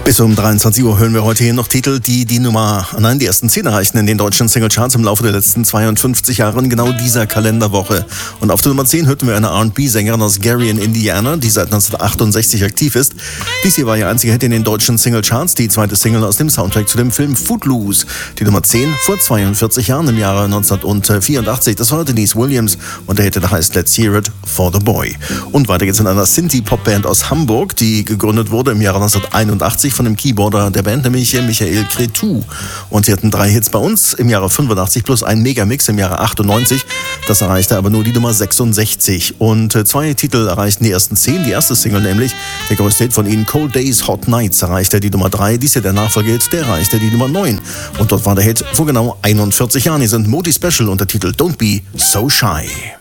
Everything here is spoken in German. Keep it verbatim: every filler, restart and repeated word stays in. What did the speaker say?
Bis um dreiundzwanzig Uhr hören wir heute hier noch Titel, die die Nummer, nein, die ersten zehn erreichten in den deutschen Singlecharts im Laufe der letzten zweiundfünfzig Jahre in genau dieser Kalenderwoche. Und auf der Nummer zehn hörten wir eine R und B-Sängerin aus Gary in Indiana, die seit neunzehnhundertachtundsechzig aktiv ist. Dies hier war ihr einziger Hit in den deutschen Singlecharts, die zweite Single aus dem Soundtrack zu dem Film Footloose. Die Nummer zehn vor zweiundvierzig Jahren im Jahre neunzehnhundertvierundachtzig. Das war Denise Williams und der Hit, der heißt Let's Hear It for the Boy. Und weiter geht's in einer Synthie-Pop-Band aus Hamburg, die gegründet wurde im Jahre neunzehnhunderteinundachtzig von dem Keyboarder der Band, nämlich Michael Cretu. Und sie hatten drei Hits bei uns im Jahre fünfundachtzig plus einen Megamix im Jahre achtundneunzig. Das erreichte aber nur die Nummer sechsundsechzig. Und zwei Titel erreichten die ersten zehn. Die erste Single nämlich, der größte Hit von ihnen, Cold Days, Hot Nights, erreichte die Nummer drei. Dies hier der Nachfolgehit, der erreichte die Nummer neun. Und dort war der Hit vor genau einundvierzig Jahren. Hier sind Modi Special unter Titel Don't Be So Shy.